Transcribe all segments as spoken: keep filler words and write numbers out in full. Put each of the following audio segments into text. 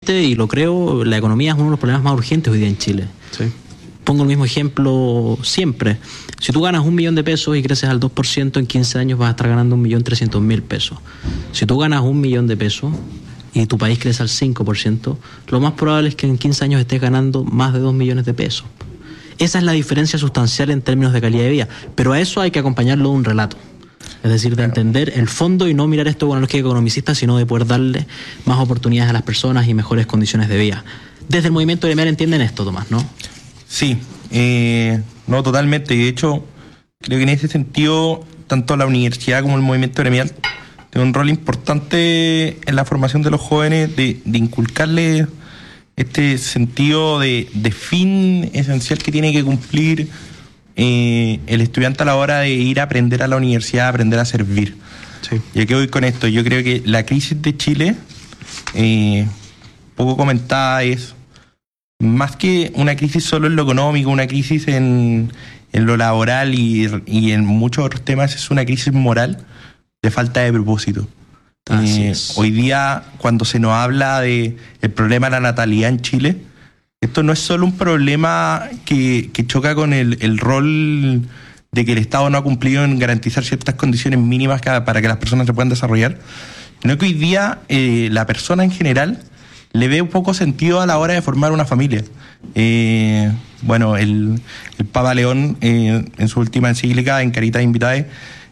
Lamentablemente, y lo creo, la economía es uno de los problemas más urgentes hoy día en Chile. Sí. Pongo el mismo ejemplo siempre. Si tú ganas un millón de pesos y creces al dos por ciento, en quince años vas a estar ganando un millón trescientos mil pesos. Si tú ganas un millón de pesos y tu país crece al cinco por ciento, lo más probable es que en quince años estés ganando más de dos millones de pesos. Esa es la diferencia sustancial en términos de calidad de vida. Pero a eso hay que acompañarlo de un relato. Es decir, de Claro. entender el fondo y no mirar esto con una lógica economicista, sino de poder darle más oportunidades a las personas y mejores condiciones de vida. Desde el movimiento gremial entienden esto, Tomás, ¿no? Sí, eh, no, totalmente. De hecho, creo que en ese sentido, tanto la universidad como el movimiento gremial tienen un rol importante en la formación de los jóvenes, de, de inculcarles este sentido de, de fin esencial que tiene que cumplir eh, el estudiante a la hora de ir a aprender a la universidad, a aprender a servir. Sí. ¿Y a qué voy con esto? Yo creo que la crisis de Chile, eh, poco comentada, es más que una crisis solo en lo económico, una crisis en, en lo laboral y, y en muchos otros temas, es una crisis moral de falta de propósito. Eh, hoy día, cuando se nos habla de el problema de la natalidad en Chile, esto no es solo un problema que, que choca con el, el rol de que el Estado no ha cumplido en garantizar ciertas condiciones mínimas para que las personas se puedan desarrollar, sino que hoy día eh, la persona en general le ve un poco sentido a la hora de formar una familia. Eh, bueno, el, el Papa León, eh, en su última encíclica, en Caritas Invitae,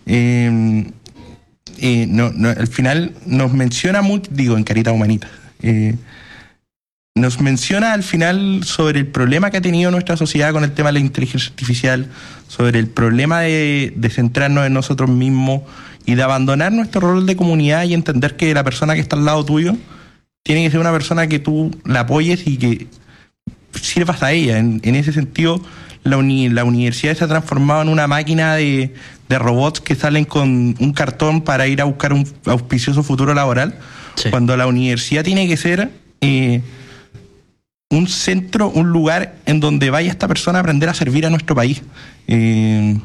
eh, eh, no, no, al final nos menciona, muy, digo, en Caritas Humanitas, eh, nos menciona al final sobre el problema que ha tenido nuestra sociedad con el tema de la inteligencia artificial, sobre el problema de, de centrarnos en nosotros mismos y de abandonar nuestro rol de comunidad y entender que la persona que está al lado tuyo tiene que ser una persona que tú la apoyes y que sirvas a ella. En, en ese sentido, la, uni, la universidad se ha transformado en una máquina de, de robots que salen con un cartón para ir a buscar un auspicioso futuro laboral, sí. Cuando la universidad tiene que ser eh, un centro, un lugar en donde vaya esta persona a aprender a servir a nuestro país. Eh,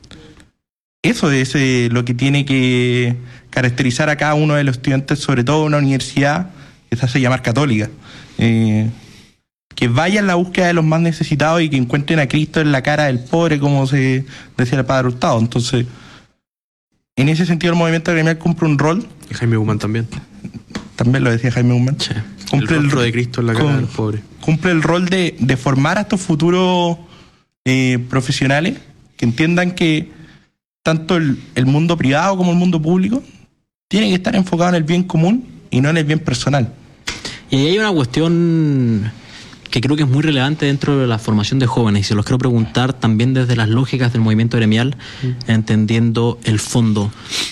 eso es eh, lo que tiene que caracterizar a cada uno de los estudiantes, sobre todo una universidad que se hace llamar católica, eh, que vaya en la búsqueda de los más necesitados y que encuentren a Cristo en la cara del pobre, como se decía el Padre Hurtado. Entonces, en ese sentido el movimiento gremial cumple un rol. Y Jaime Guzmán también. También lo decía Jaime Guzmán. Sí. Cumple el rostro el, de Cristo en la cara con, del pobre. Cumple el rol de, de formar a estos futuros eh, profesionales que entiendan que tanto el, el mundo privado como el mundo público tiene que estar enfocado en el bien común y no en el bien personal. Y ahí hay una cuestión que creo que es muy relevante dentro de la formación de jóvenes, y se los quiero preguntar también desde las lógicas del movimiento gremial, mm. entendiendo el fondo.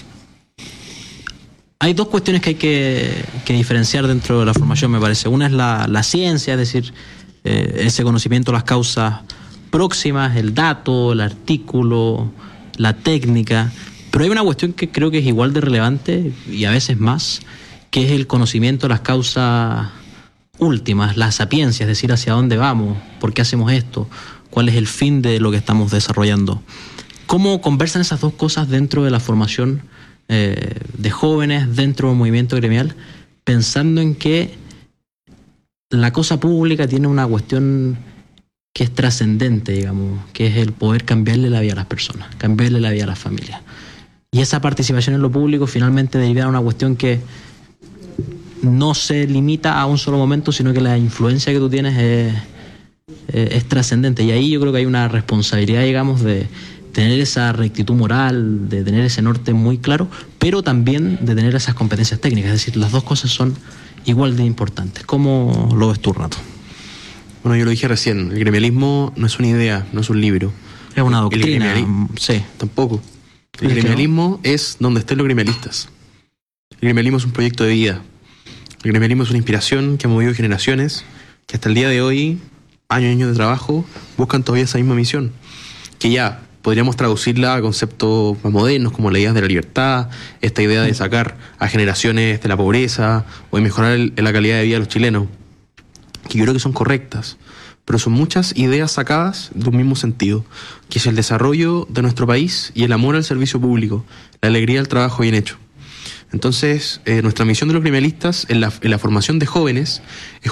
Hay dos cuestiones que hay que, que diferenciar dentro de la formación, me parece. Una es la, la ciencia, es decir, eh, ese conocimiento de las causas próximas, el dato, el artículo, la técnica. Pero hay una cuestión que creo que es igual de relevante, y a veces más, que es el conocimiento de las causas últimas, la sapiencia, es decir, hacia dónde vamos, por qué hacemos esto, cuál es el fin de lo que estamos desarrollando. ¿Cómo conversan esas dos cosas dentro de la formación eh, de jóvenes, dentro del movimiento gremial, pensando en que la cosa pública tiene una cuestión que es trascendente, digamos, que es el poder cambiarle la vida a las personas, cambiarle la vida a las familias? Y esa participación en lo público finalmente deriva de una cuestión que no se limita a un solo momento, sino que la influencia que tú tienes es, es, es trascendente. Y ahí yo creo que hay una responsabilidad, digamos, de tener esa rectitud moral, de tener ese norte muy claro, pero también de tener esas competencias técnicas. Es decir, las dos cosas son igual de importantes. ¿Cómo lo ves tú, Renato? Bueno, yo lo dije recién, el gremialismo no es una idea, no es un libro. Es una doctrina, sí. Tampoco. El gremialismo no? es donde estén los gremialistas. El gremialismo es un proyecto de vida. El gremialismo es una inspiración que ha movido generaciones, que hasta el día de hoy, años y años de trabajo, buscan todavía esa misma misión. Que ya podríamos traducirla a conceptos más modernos, como la idea de la libertad, esta idea de sacar a generaciones de la pobreza, o de mejorar el, la calidad de vida de los chilenos, que yo creo que son correctas, pero son muchas ideas sacadas de un mismo sentido, que es el desarrollo de nuestro país y el amor al servicio público, la alegría del trabajo bien hecho. Entonces, eh, nuestra misión de los gremialistas en la, en la formación de jóvenes es